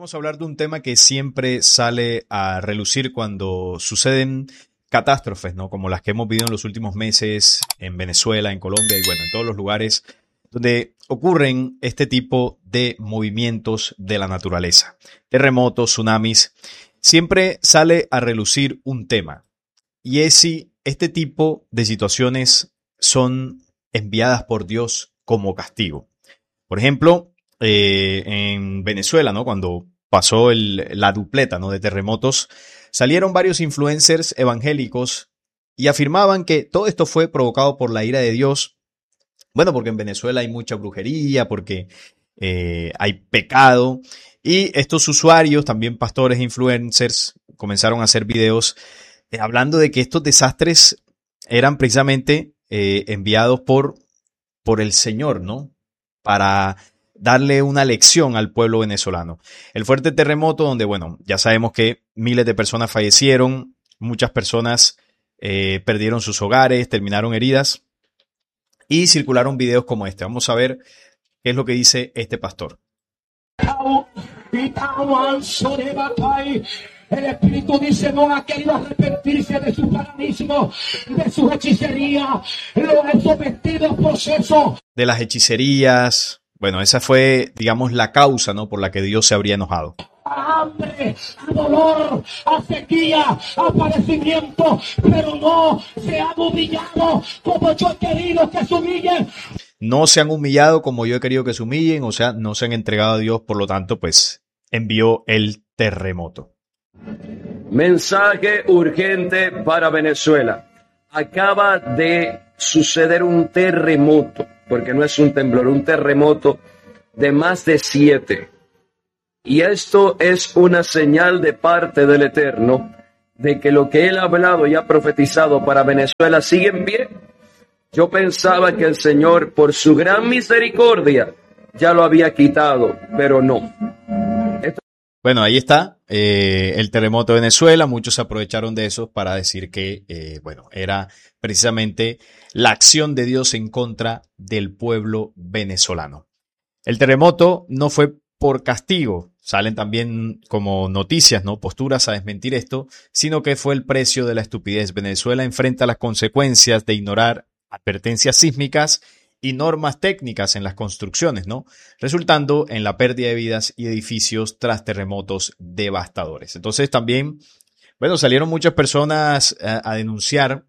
vamos a hablar de un tema que siempre sale a relucir cuando suceden catástrofes, ¿no? Como las que hemos vivido en los últimos meses en Venezuela, en Colombia y bueno, en todos los lugares donde ocurren este tipo de movimientos de la naturaleza. Terremotos, tsunamis. Siempre sale a relucir un tema y es si este tipo de situaciones son enviadas por Dios como castigo. Por ejemplo, en Venezuela, ¿no? Cuando pasó la dupleta, ¿no? de terremotos, salieron varios influencers evangélicos y afirmaban que todo esto fue provocado por la ira de Dios. Bueno, porque en Venezuela hay mucha brujería, porque hay pecado. Y estos usuarios, también pastores e influencers, comenzaron a hacer videos hablando de que estos desastres eran precisamente enviados por el Señor, ¿no? Para darle una lección al pueblo venezolano. El fuerte terremoto donde, bueno, ya sabemos que miles de personas fallecieron, muchas personas perdieron sus hogares, terminaron heridas y circularon videos como este. Vamos a ver qué es lo que dice este pastor. El Espíritu dice, no ha querido arrepentirse de su satanismo, de sus hechicerías, lo ha sometido a proceso. De las hechicerías, bueno, esa fue, digamos, la causa, ¿no? Por la que Dios se habría enojado. A hambre, a dolor, a sequía, a padecimiento, pero no se han humillado como yo he querido que se humillen. No se han humillado como yo he querido que se humillen, o sea, no se han entregado a Dios, por lo tanto, pues, envió el terremoto. Mensaje urgente para Venezuela. Acaba de suceder un terremoto, porque no es un temblor, un terremoto de más de 7. Y esto es una señal de parte del Eterno de que lo que Él ha hablado y ha profetizado para Venezuela sigue en pie. Yo pensaba que el Señor, por su gran misericordia, ya lo había quitado, pero no. Bueno, ahí está el terremoto de Venezuela. Muchos se aprovecharon de eso para decir que, bueno, era precisamente la acción de Dios en contra del pueblo venezolano. El terremoto no fue por castigo. Salen también como noticias, ¿no? Posturas a desmentir esto, sino que fue el precio de la estupidez. Venezuela enfrenta las consecuencias de ignorar advertencias sísmicas y normas técnicas en las construcciones, ¿no? Resultando en la pérdida de vidas y edificios tras terremotos devastadores. Entonces también, bueno, salieron muchas personas a denunciar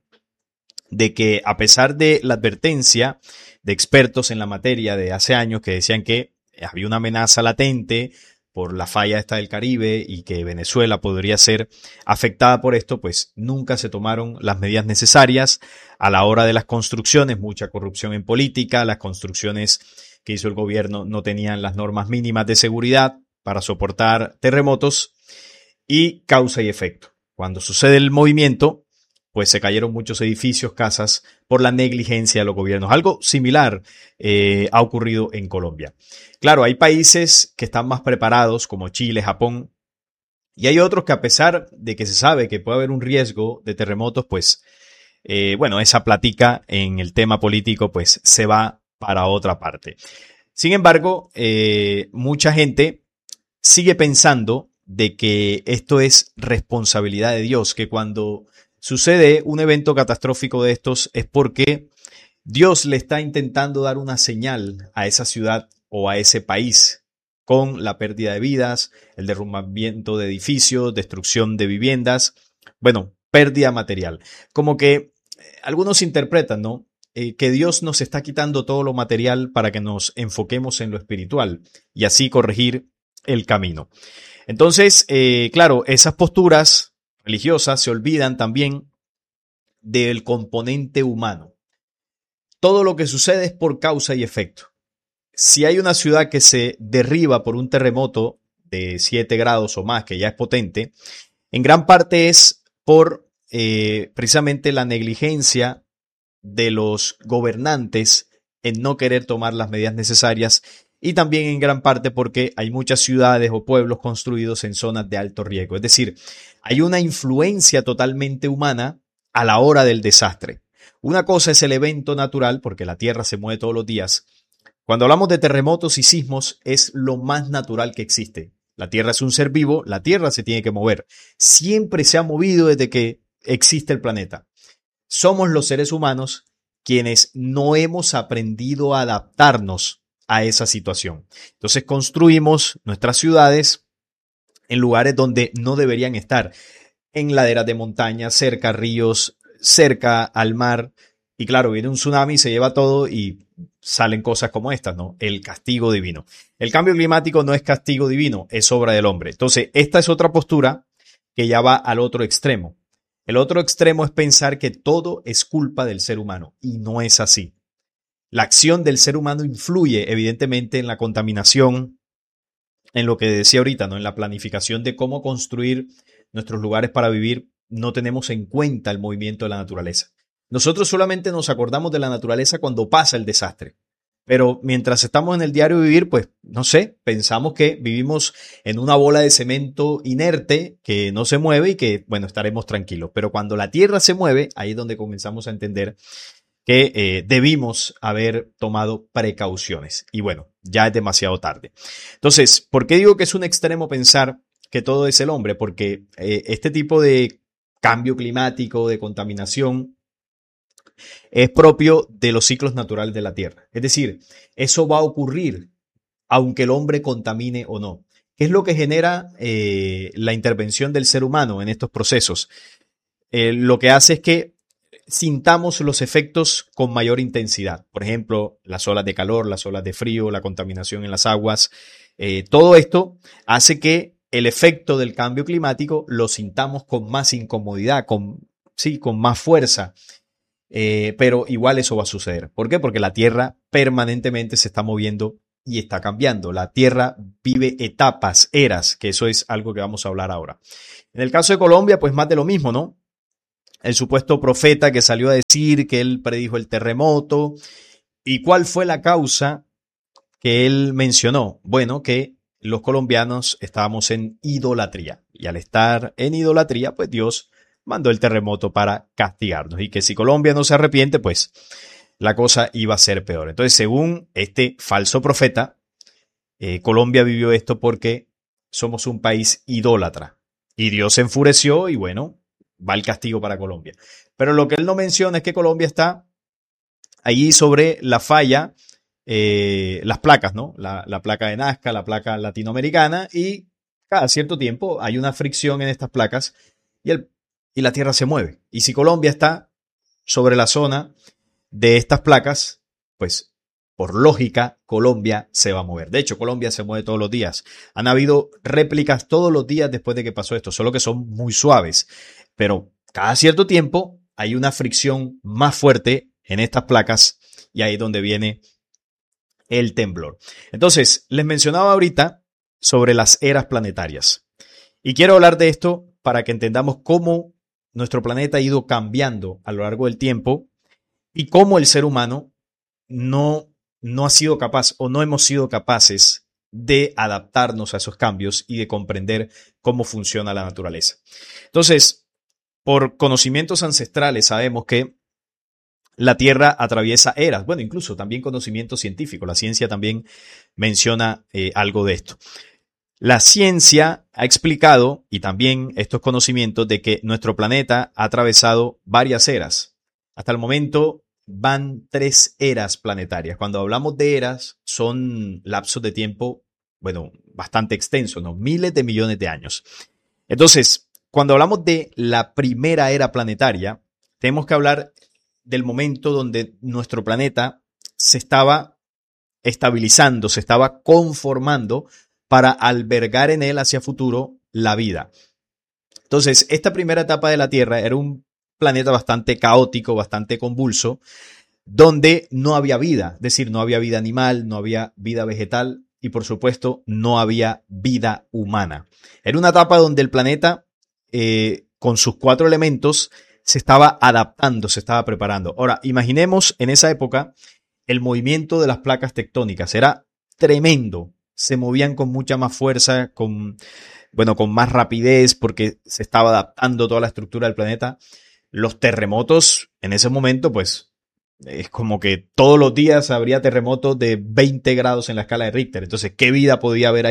de que a pesar de la advertencia de expertos en la materia de hace años que decían que había una amenaza latente por la falla esta del Caribe y que Venezuela podría ser afectada por esto, pues nunca se tomaron las medidas necesarias a la hora de las construcciones, mucha corrupción en política, las construcciones que hizo el gobierno no tenían las normas mínimas de seguridad para soportar terremotos y causa y efecto. Cuando sucede el movimiento, pues se cayeron muchos edificios, casas, por la negligencia de los gobiernos. Algo similar ha ocurrido en Colombia. Claro, hay países que están más preparados, como Chile, Japón, y hay otros que a pesar de que se sabe que puede haber un riesgo de terremotos, pues, bueno, esa plática en el tema político, pues, se va para otra parte. Sin embargo, mucha gente sigue pensando de que esto es responsabilidad de Dios, que cuando sucede un evento catastrófico de estos es porque Dios le está intentando dar una señal a esa ciudad o a ese país con la pérdida de vidas, el derrumbamiento de edificios, destrucción de viviendas, bueno, pérdida material. Como que algunos interpretan, ¿no? Que Dios nos está quitando todo lo material para que nos enfoquemos en lo espiritual y así corregir el camino. Entonces, claro, esas posturas religiosas se olvidan también del componente humano. Todo lo que sucede es por causa y efecto. Si hay una ciudad que se derriba por un terremoto de 7 grados o más, que ya es potente, en gran parte es por precisamente la negligencia de los gobernantes en no querer tomar las medidas necesarias y también en gran parte porque hay muchas ciudades o pueblos construidos en zonas de alto riesgo. Es decir, hay una influencia totalmente humana a la hora del desastre. Una cosa es el evento natural, porque la Tierra se mueve todos los días. Cuando hablamos de terremotos y sismos, es lo más natural que existe. La Tierra es un ser vivo, la Tierra se tiene que mover. Siempre se ha movido desde que existe el planeta. Somos los seres humanos quienes no hemos aprendido a adaptarnos a esa situación. Entonces construimos nuestras ciudades en lugares donde no deberían estar, en laderas de montaña, cerca a ríos, cerca al mar. Y claro, viene un tsunami, se lleva todo y salen cosas como estas, ¿no? El castigo divino. El cambio climático no es castigo divino, es obra del hombre. Entonces, esta es otra postura que ya va al otro extremo. El otro extremo es pensar que todo es culpa del ser humano y no es así. La acción del ser humano influye evidentemente en la contaminación, en lo que decía ahorita, ¿no? En la planificación de cómo construir nuestros lugares para vivir. No tenemos en cuenta el movimiento de la naturaleza. Nosotros solamente nos acordamos de la naturaleza cuando pasa el desastre. Pero mientras estamos en el diario vivir, pues, no sé, pensamos que vivimos en una bola de cemento inerte que no se mueve y que, bueno, estaremos tranquilos. Pero cuando la tierra se mueve, ahí es donde comenzamos a entender que debimos haber tomado precauciones. Y bueno, ya es demasiado tarde. Entonces, ¿por qué digo que es un extremo pensar que todo es el hombre? Porque este tipo de cambio climático, de contaminación, es propio de los ciclos naturales de la Tierra. Es decir, eso va a ocurrir aunque el hombre contamine o no. ¿Qué es lo que genera la intervención del ser humano en estos procesos? Lo que hace es que sintamos los efectos con mayor intensidad. Por ejemplo, las olas de calor, las olas de frío, la contaminación en las aguas. Todo esto hace que el efecto del cambio climático lo sintamos con más incomodidad, con más fuerza. Pero igual eso va a suceder. ¿Por qué? Porque la Tierra permanentemente se está moviendo y está cambiando. La Tierra vive etapas, eras, que eso es algo que vamos a hablar ahora. En el caso de Colombia, pues más de lo mismo, ¿no? El supuesto profeta que salió a decir que él predijo el terremoto. ¿Y cuál fue la causa que él mencionó? Bueno, que los colombianos estábamos en idolatría. Y al estar en idolatría, pues Dios mandó el terremoto para castigarnos. Y que si Colombia no se arrepiente, pues la cosa iba a ser peor. Entonces, según este falso profeta, Colombia vivió esto porque somos un país idólatra. Y Dios se enfureció y bueno, va el castigo para Colombia. Pero lo que él no menciona es que Colombia está ahí sobre la falla, las placas, ¿no? La placa de Nazca, la placa latinoamericana, y cada cierto tiempo hay una fricción en estas placas y la Tierra se mueve. Y si Colombia está sobre la zona de estas placas, pues por lógica Colombia se va a mover. De hecho, Colombia se mueve todos los días. Han habido réplicas todos los días después de que pasó esto, solo que son muy suaves. Pero cada cierto tiempo hay una fricción más fuerte en estas placas y ahí es donde viene el temblor. Entonces, les mencionaba ahorita sobre las eras planetarias. Y quiero hablar de esto para que entendamos cómo nuestro planeta ha ido cambiando a lo largo del tiempo y cómo el ser humano no ha sido capaz o no hemos sido capaces de adaptarnos a esos cambios y de comprender cómo funciona la naturaleza. Entonces, por conocimientos ancestrales sabemos que la Tierra atraviesa eras, bueno, incluso también conocimiento científico, la ciencia también menciona algo de esto. La ciencia ha explicado, y también estos conocimientos, de que nuestro planeta ha atravesado varias eras. Hasta el momento van 3 eras planetarias. Cuando hablamos de eras, son lapsos de tiempo, bueno, bastante extensos, ¿no? Miles de millones de años. Entonces, cuando hablamos de la primera era planetaria, tenemos que hablar del momento donde nuestro planeta se estaba estabilizando, se estaba conformando para albergar en él hacia futuro la vida. Entonces, esta primera etapa de la Tierra era un planeta bastante caótico, bastante convulso, donde no había vida, es decir, no había vida animal, no había vida vegetal y, por supuesto, no había vida humana. Era una etapa donde el planeta, con sus 4 elementos, se estaba adaptando, se estaba preparando. Ahora, imaginemos en esa época el movimiento de las placas tectónicas. Era tremendo. Se movían con mucha más fuerza, con más rapidez, porque se estaba adaptando toda la estructura del planeta. Los terremotos, en ese momento, pues, es como que todos los días habría terremotos de 20 grados en la escala de Richter. Entonces, ¿qué vida podía haber ahí? No,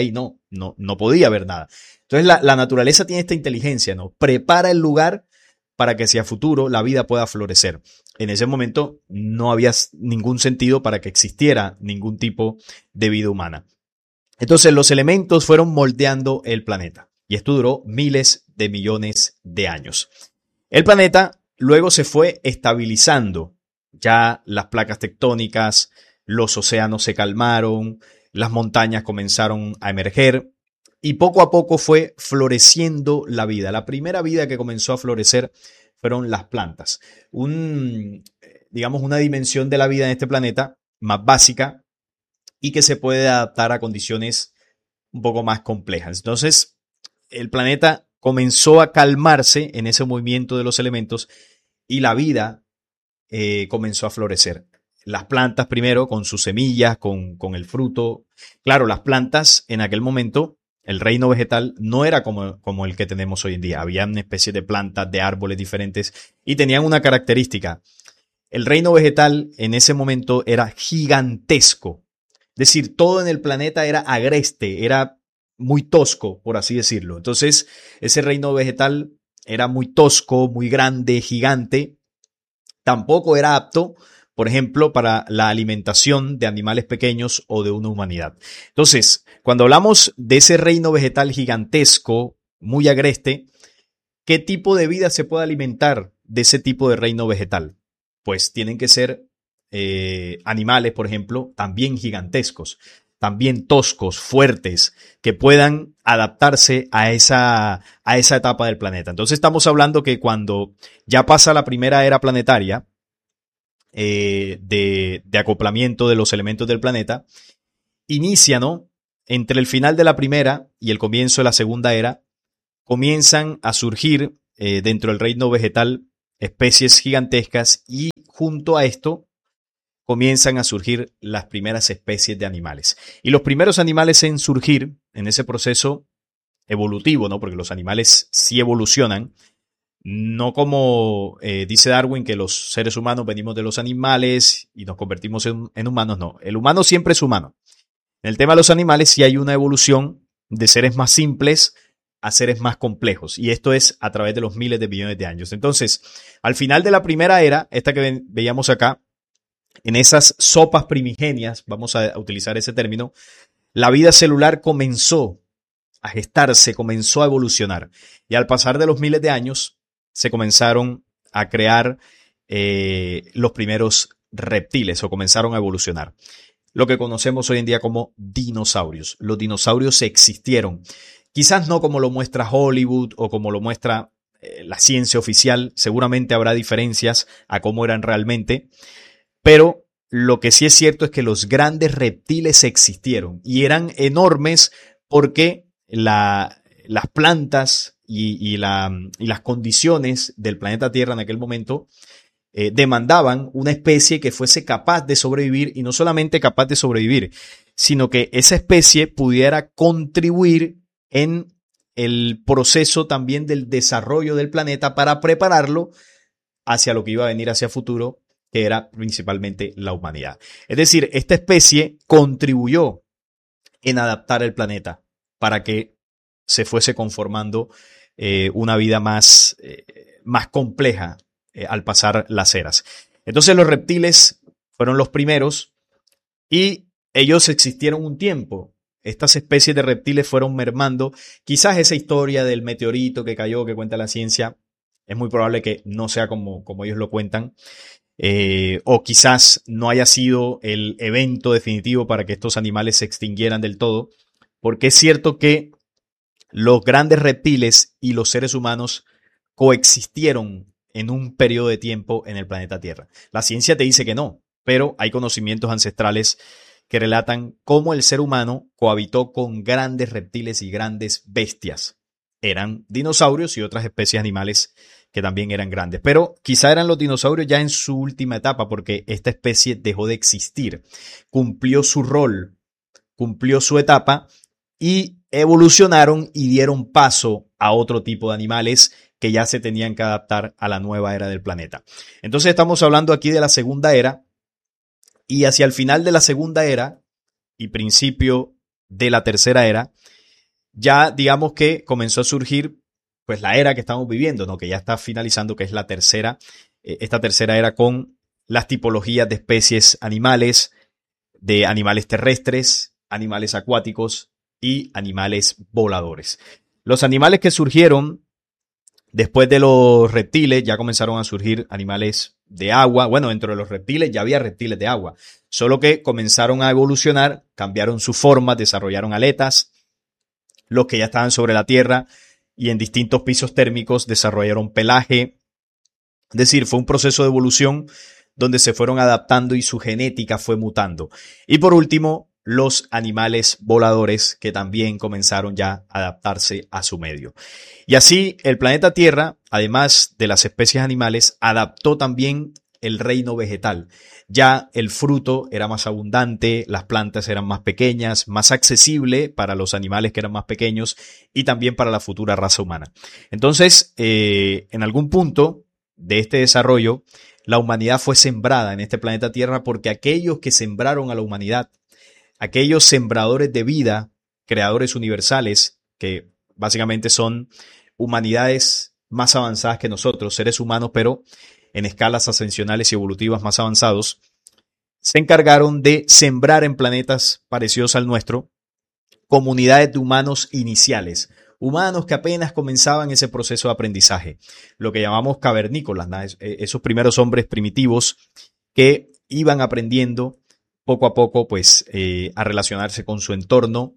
no podía haber nada. Entonces la naturaleza tiene esta inteligencia, ¿no? Prepara el lugar para que hacia futuro la vida pueda florecer. En ese momento no había ningún sentido para que existiera ningún tipo de vida humana. Entonces los elementos fueron moldeando el planeta y esto duró miles de millones de años. El planeta luego se fue estabilizando. Ya las placas tectónicas, los océanos se calmaron, las montañas comenzaron a emerger y poco a poco fue floreciendo la vida. La primera vida que comenzó a florecer fueron las plantas. Digamos, una dimensión de la vida en este planeta más básica y que se puede adaptar a condiciones un poco más complejas. Entonces, el planeta comenzó a calmarse en ese movimiento de los elementos y la vida comenzó a florecer. Las plantas primero con sus semillas, con el fruto. Claro, las plantas en aquel momento, el reino vegetal no era como el que tenemos hoy en día. Había una especie de plantas, de árboles diferentes y tenían una característica. El reino vegetal en ese momento era gigantesco. Es decir, todo en el planeta era agreste, era muy tosco, por así decirlo. Entonces, ese reino vegetal era muy tosco, muy grande, gigante. Tampoco era apto, por ejemplo, para la alimentación de animales pequeños o de una humanidad. Entonces, cuando hablamos de ese reino vegetal gigantesco, muy agreste, ¿qué tipo de vida se puede alimentar de ese tipo de reino vegetal? Pues tienen que ser animales, por ejemplo, también gigantescos, también toscos, fuertes, que puedan adaptarse a esa etapa del planeta. Entonces estamos hablando que cuando ya pasa la primera era planetaria de acoplamiento de los elementos del planeta, inicia, ¿no? Entre el final de la primera y el comienzo de la segunda era, comienzan a surgir dentro del reino vegetal especies gigantescas y junto a esto comienzan a surgir las primeras especies de animales. Y los primeros animales en surgir en ese proceso evolutivo, ¿no? Porque los animales sí evolucionan, no como dice Darwin, que los seres humanos venimos de los animales y nos convertimos en humanos, no. El humano siempre es humano. En el tema de los animales sí hay una evolución de seres más simples a seres más complejos. Y esto es a través de los miles de millones de años. Entonces, al final de la primera era, esta que veíamos acá, en esas sopas primigenias, vamos a utilizar ese término, la vida celular comenzó a gestarse, comenzó a evolucionar. Y al pasar de los miles de años, se comenzaron a crear los primeros reptiles o comenzaron a evolucionar. Lo que conocemos hoy en día como dinosaurios. Los dinosaurios existieron. Quizás no como lo muestra Hollywood o como lo muestra la ciencia oficial. Seguramente habrá diferencias a cómo eran realmente. Pero lo que sí es cierto es que los grandes reptiles existieron y eran enormes porque las plantas y las condiciones del planeta Tierra en aquel momento demandaban una especie que fuese capaz de sobrevivir y no solamente capaz de sobrevivir, sino que esa especie pudiera contribuir en el proceso también del desarrollo del planeta para prepararlo hacia lo que iba a venir hacia futuro, que era principalmente la humanidad. Es decir, esta especie contribuyó en adaptar el planeta para que se fuese conformando una vida más compleja al pasar las eras. Entonces los reptiles fueron los primeros y ellos existieron un tiempo. Estas especies de reptiles fueron mermando. Quizás esa historia del meteorito que cayó, que cuenta la ciencia, es muy probable que no sea como ellos lo cuentan. O quizás no haya sido el evento definitivo para que estos animales se extinguieran del todo, porque es cierto que los grandes reptiles y los seres humanos coexistieron en un periodo de tiempo en el planeta Tierra. La ciencia te dice que no, pero hay conocimientos ancestrales que relatan cómo el ser humano cohabitó con grandes reptiles y grandes bestias. Eran dinosaurios y otras especies animales que también eran grandes. Pero quizá eran los dinosaurios ya en su última etapa porque esta especie dejó de existir. Cumplió su rol, cumplió su etapa y evolucionaron y dieron paso a otro tipo de animales que ya se tenían que adaptar a la nueva era del planeta. Entonces estamos hablando aquí de la segunda era y hacia el final de la segunda era y principio de la tercera era ya digamos que comenzó a surgir pues la era que estamos viviendo, ¿no? Que ya está finalizando, que es la tercera, esta tercera era con las tipologías de especies animales, de animales terrestres, animales acuáticos y animales voladores. Los animales que surgieron después de los reptiles, ya comenzaron a surgir animales de agua. Bueno, dentro de los reptiles ya había reptiles de agua, solo que comenzaron a evolucionar, cambiaron su forma, desarrollaron aletas. Los que ya estaban sobre la tierra y en distintos pisos térmicos desarrollaron pelaje. Es decir, fue un proceso de evolución donde se fueron adaptando y su genética fue mutando. Y por último, los animales voladores que también comenzaron ya a adaptarse a su medio. Y así el planeta Tierra, además de las especies animales, adaptó también el reino vegetal. Ya el fruto era más abundante, las plantas eran más pequeñas, más accesible para los animales que eran más pequeños y también para la futura raza humana. Entonces, en algún punto de este desarrollo, la humanidad fue sembrada en este planeta Tierra porque aquellos que sembraron a la humanidad, aquellos sembradores de vida, creadores universales, que básicamente son humanidades más avanzadas que nosotros, seres humanos, pero en escalas ascensionales y evolutivas más avanzados, se encargaron de sembrar en planetas parecidos al nuestro comunidades de humanos iniciales, humanos que apenas comenzaban ese proceso de aprendizaje, lo que llamamos cavernícolas, ¿no? Esos primeros hombres primitivos que iban aprendiendo poco a poco pues, a relacionarse con su entorno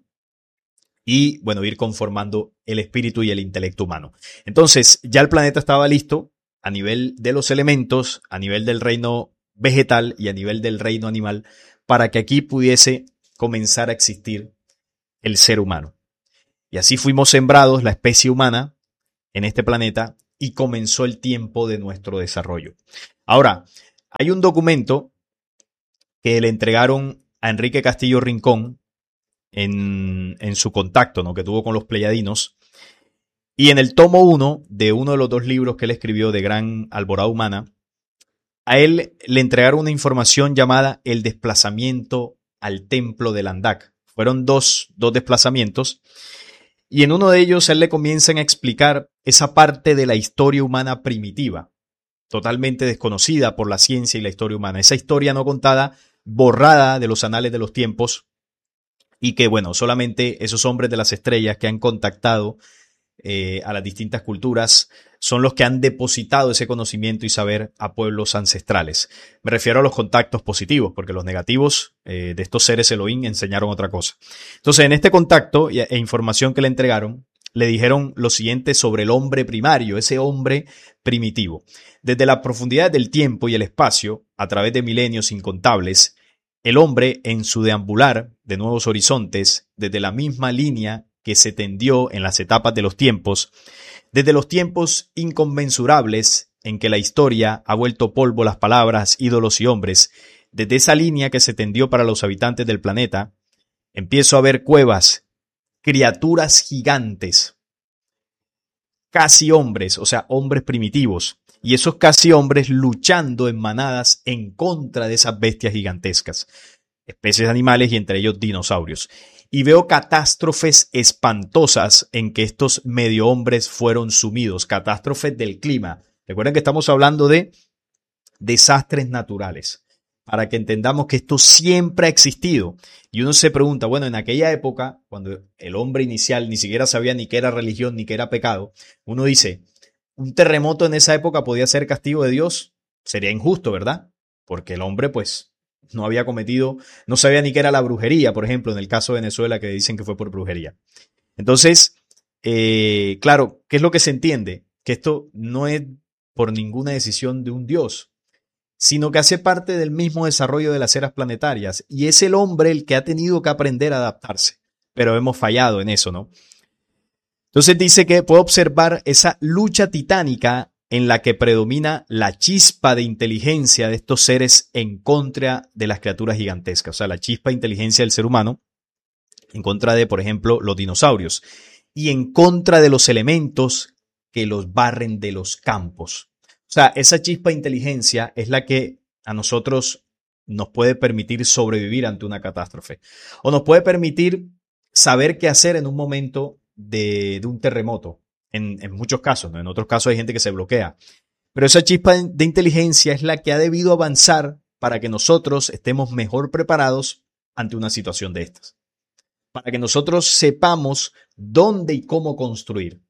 y bueno, ir conformando el espíritu y el intelecto humano. Entonces, ya el planeta estaba listo a nivel de los elementos, a nivel del reino vegetal y a nivel del reino animal, para que aquí pudiese comenzar a existir el ser humano. Y así fuimos sembrados, la especie humana, en este planeta, y comenzó el tiempo de nuestro desarrollo. Ahora, hay un documento que le entregaron a Enrique Castillo Rincón en su contacto, ¿no?, que tuvo con los pleyadinos. Y en el tomo 1 de uno de los 2 libros que él escribió de Gran Alborada Humana, a él le entregaron una información llamada El desplazamiento al templo de Landak. Fueron dos desplazamientos y en uno de ellos a él le comienzan a explicar esa parte de la historia humana primitiva, totalmente desconocida por la ciencia y la historia humana. Esa historia no contada, borrada de los anales de los tiempos y que, bueno, solamente esos hombres de las estrellas que han contactado a las distintas culturas son los que han depositado ese conocimiento y saber a pueblos ancestrales. Me refiero a los contactos positivos, porque los negativos de estos seres Elohim enseñaron otra cosa. Entonces, en este contacto e información que le entregaron, le dijeron lo siguiente sobre el hombre primario, ese hombre primitivo. Desde la profundidad del tiempo y el espacio, a través de milenios incontables, el hombre en su deambular de nuevos horizontes, desde la misma línea que se tendió en las etapas de los tiempos, desde los tiempos inconmensurables en que la historia ha vuelto polvo las palabras, ídolos y hombres, desde esa línea que se tendió para los habitantes del planeta, empiezo a ver cuevas, criaturas gigantes, casi hombres, o sea, hombres primitivos, y esos casi hombres luchando en manadas en contra de esas bestias gigantescas, especies animales y entre ellos dinosaurios. Y veo catástrofes espantosas en que estos medio hombres fueron sumidos, catástrofes del clima. Recuerden que estamos hablando de desastres naturales, para que entendamos que esto siempre ha existido. Y uno se pregunta, bueno, en aquella época, cuando el hombre inicial ni siquiera sabía ni qué era religión ni qué era pecado, uno dice, un terremoto en esa época podía ser castigo de Dios, sería injusto, ¿verdad? Porque el hombre, pues, no había cometido, no sabía ni qué era la brujería, por ejemplo, en el caso de Venezuela, que dicen que fue por brujería. Entonces, claro, ¿qué es lo que se entiende? Que esto no es por ninguna decisión de un Dios, sino que hace parte del mismo desarrollo de las eras planetarias, y es el hombre el que ha tenido que aprender a adaptarse, pero hemos fallado en eso, ¿no? Entonces dice que puede observar esa lucha titánica en la que predomina la chispa de inteligencia de estos seres en contra de las criaturas gigantescas. O sea, la chispa de inteligencia del ser humano en contra de, por ejemplo, los dinosaurios y en contra de los elementos que los barren de los campos. O sea, esa chispa de inteligencia es la que a nosotros nos puede permitir sobrevivir ante una catástrofe o nos puede permitir saber qué hacer en un momento de un terremoto, en muchos casos, ¿no? En otros casos hay gente que se bloquea. Pero esa chispa de inteligencia es la que ha debido avanzar para que nosotros estemos mejor preparados ante una situación de estas. Para que nosotros sepamos dónde y cómo construir.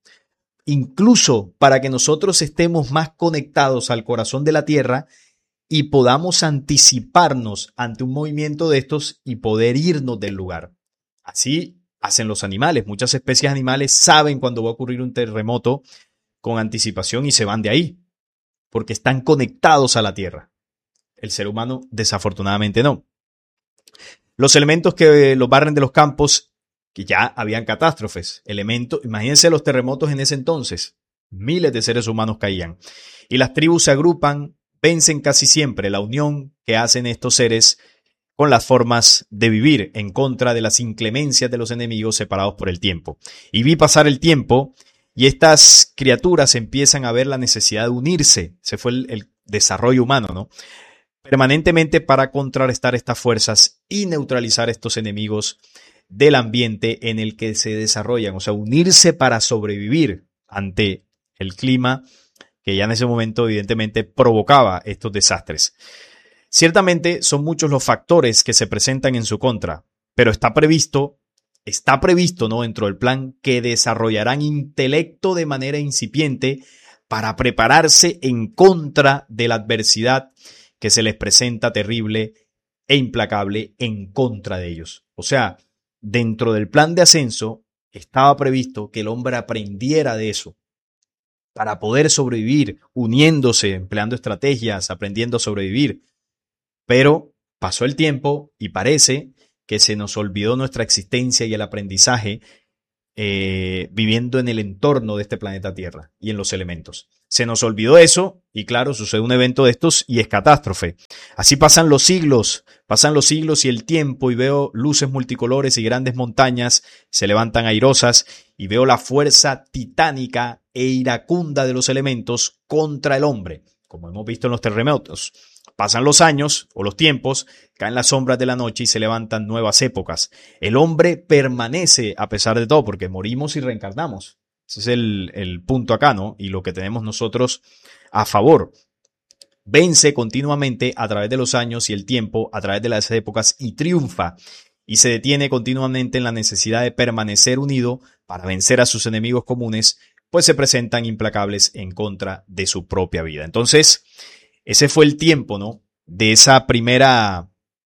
Incluso para que nosotros estemos más conectados al corazón de la tierra y podamos anticiparnos ante un movimiento de estos y poder irnos del lugar. Así hacen los animales. Muchas especies animales saben cuando va a ocurrir un terremoto con anticipación y se van de ahí, porque están conectados a la tierra. El ser humano, desafortunadamente, no. Los elementos que los barren de los campos, que ya habían catástrofes. Imagínense los terremotos en ese entonces. Miles de seres humanos caían. Y las tribus se agrupan, vencen casi siempre la unión que hacen estos seres con las formas de vivir en contra de las inclemencias de los enemigos separados por el tiempo. Y vi pasar el tiempo y estas criaturas empiezan a ver la necesidad de unirse. Ese fue el desarrollo humano, ¿no? Permanentemente para contrarrestar estas fuerzas y neutralizar estos enemigos del ambiente en el que se desarrollan. O sea, unirse para sobrevivir ante el clima que ya en ese momento evidentemente provocaba estos desastres. Ciertamente son muchos los factores que se presentan en su contra, pero está previsto, ¿no?, dentro del plan, que desarrollarán intelecto de manera incipiente para prepararse en contra de la adversidad que se les presenta terrible e implacable en contra de ellos. O sea, dentro del plan de ascenso estaba previsto que el hombre aprendiera de eso para poder sobrevivir, uniéndose, empleando estrategias, aprendiendo a sobrevivir. Pero pasó el tiempo y parece que se nos olvidó nuestra existencia y el aprendizaje viviendo en el entorno de este planeta Tierra y en los elementos. Se nos olvidó eso y claro, sucede un evento de estos y es catástrofe. Así pasan los siglos y el tiempo y veo luces multicolores y grandes montañas se levantan airosas y veo la fuerza titánica e iracunda de los elementos contra el hombre, como hemos visto en los terremotos. Pasan los años o los tiempos, caen las sombras de la noche y se levantan nuevas épocas. El hombre permanece a pesar de todo porque morimos y reencarnamos. Ese es el punto acá, ¿no? Y lo que tenemos nosotros a favor. Vence continuamente a través de los años y el tiempo, a través de las épocas y triunfa. Y se detiene continuamente en la necesidad de permanecer unido para vencer a sus enemigos comunes, pues se presentan implacables en contra de su propia vida. Entonces, ese fue el tiempo, ¿no?, de esa primera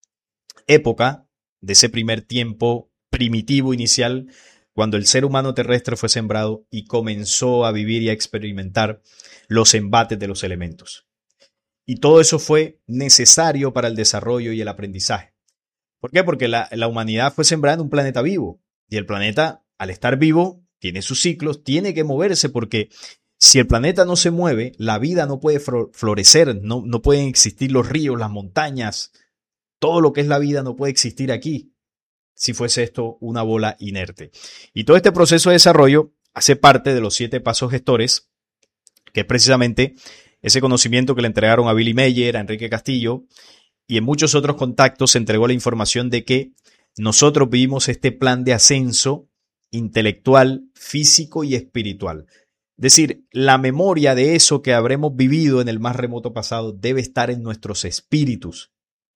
época, de ese primer tiempo primitivo inicial, cuando el ser humano terrestre fue sembrado y comenzó a vivir y a experimentar los embates de los elementos. Y todo eso fue necesario para el desarrollo y el aprendizaje. ¿Por qué? Porque la humanidad fue sembrada en un planeta vivo. Y el planeta, al estar vivo, tiene sus ciclos, tiene que moverse porque si el planeta no se mueve, la vida no puede florecer, no pueden existir los ríos, las montañas, todo lo que es la vida no puede existir aquí si fuese esto una bola inerte. Y todo este proceso de desarrollo hace parte de los 7 pasos gestores, que es precisamente ese conocimiento que le entregaron a Billy Meyer, a Enrique Castillo, y en muchos otros contactos se entregó la información de que nosotros vivimos este plan de ascenso intelectual, físico y espiritual. Es decir, la memoria de eso que habremos vivido en el más remoto pasado debe estar en nuestros espíritus.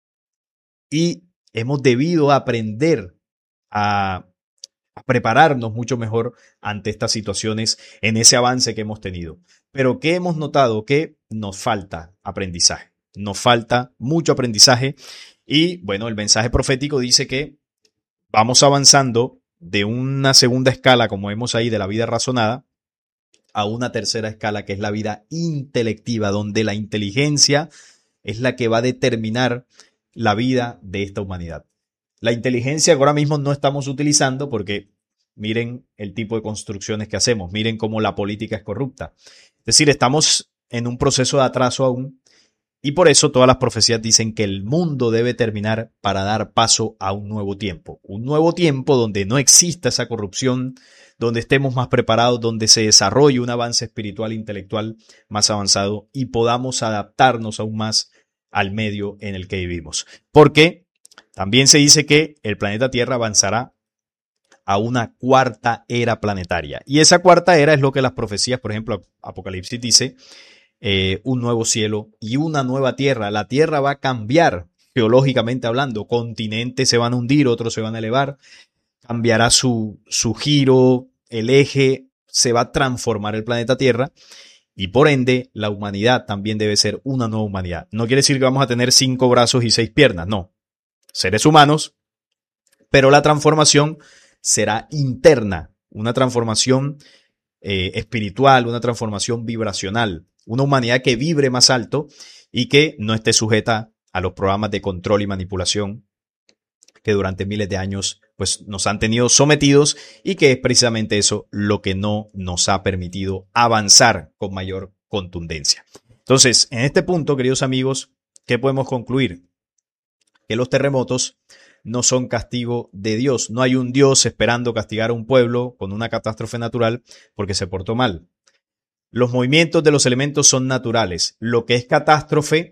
Y hemos debido aprender a prepararnos mucho mejor ante estas situaciones en ese avance que hemos tenido. Pero ¿qué hemos notado? Que nos falta aprendizaje. Nos falta mucho aprendizaje. Y bueno, el mensaje profético dice que vamos avanzando de una segunda escala, como vemos ahí, de la vida razonada, a una tercera escala, que es la vida intelectiva, donde la inteligencia es la que va a determinar la vida de esta humanidad. La inteligencia que ahora mismo no estamos utilizando porque miren el tipo de construcciones que hacemos, miren cómo la política es corrupta. Es decir, estamos en un proceso de atraso aún y por eso todas las profecías dicen que el mundo debe terminar para dar paso a un nuevo tiempo donde no exista esa corrupción, donde estemos más preparados, donde se desarrolle un avance espiritual e intelectual más avanzado y podamos adaptarnos aún más al medio en el que vivimos. Porque también se dice que el planeta Tierra avanzará a una cuarta era planetaria. Y esa cuarta era es lo que las profecías, por ejemplo, Apocalipsis dice, un nuevo cielo y una nueva tierra. La tierra va a cambiar geológicamente hablando, continentes se van a hundir, otros se van a elevar, cambiará su giro, el eje, se va a transformar el planeta Tierra y por ende la humanidad también debe ser una nueva humanidad. No quiere decir que vamos a tener 5 brazos y 6 piernas, no. Seres humanos, pero la transformación será interna, una transformación espiritual, una transformación vibracional, una humanidad que vibre más alto y que no esté sujeta a los programas de control y manipulación que durante miles de años pues, nos han tenido sometidos y que es precisamente eso lo que no nos ha permitido avanzar con mayor contundencia. Entonces, en este punto, queridos amigos, ¿qué podemos concluir? Que los terremotos no son castigo de Dios. No hay un Dios esperando castigar a un pueblo con una catástrofe natural porque se portó mal. Los movimientos de los elementos son naturales. Lo que es catástrofe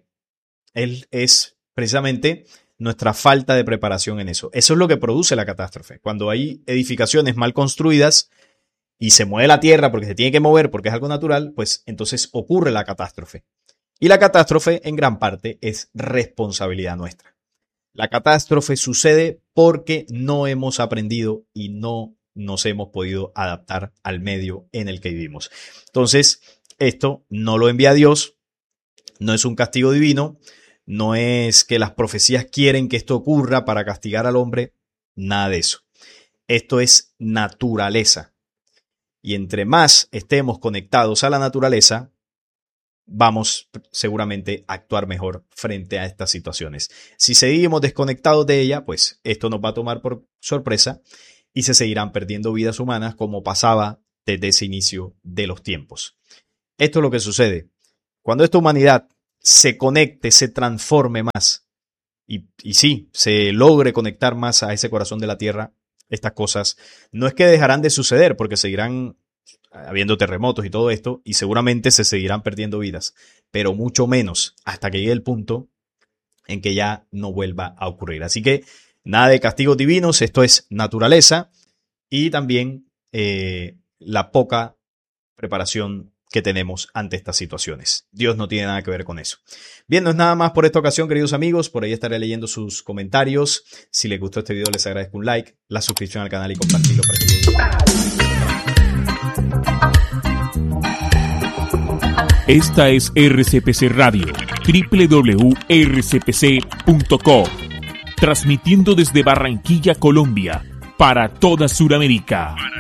es precisamente nuestra falta de preparación en eso. Eso es lo que produce la catástrofe. Cuando hay edificaciones mal construidas y se mueve la tierra porque se tiene que mover porque es algo natural, pues entonces ocurre la catástrofe. Y la catástrofe en gran parte es responsabilidad nuestra. La catástrofe sucede porque no hemos aprendido y no nos hemos podido adaptar al medio en el que vivimos. Entonces, esto no lo envía Dios, no es un castigo divino, no es que las profecías quieren que esto ocurra para castigar al hombre, nada de eso. Esto es naturaleza. Y entre más estemos conectados a la naturaleza, vamos seguramente a actuar mejor frente a estas situaciones. Si seguimos desconectados de ella, pues esto nos va a tomar por sorpresa y se seguirán perdiendo vidas humanas como pasaba desde ese inicio de los tiempos. Esto es lo que sucede. Cuando esta humanidad se conecte, se transforme más y sí, se logre conectar más a ese corazón de la tierra, estas cosas no es que dejarán de suceder porque seguirán habiendo terremotos y todo esto y seguramente se seguirán perdiendo vidas, pero mucho menos hasta que llegue el punto en que ya no vuelva a ocurrir. Así que nada de castigos divinos, esto es naturaleza y también la poca preparación que tenemos ante estas situaciones. Dios no tiene nada que ver con eso. Bien, no es nada más por esta ocasión, queridos amigos. Por ahí estaré leyendo sus comentarios. Si les gustó este video, les agradezco un like, la suscripción al canal y compartirlo para que llegue. Esta es RCPC Radio, www.rcpc.co, transmitiendo desde Barranquilla, Colombia, para toda Sudamérica.